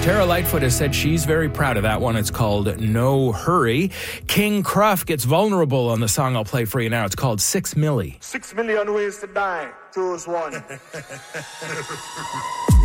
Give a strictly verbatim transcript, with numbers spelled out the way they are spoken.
Tara Lightfoot has said she's very proud of that one. It's called No Hurry. King Cruff gets vulnerable on the song I'll play for you now. It's called Six Milli. Six million ways to die. Choose one.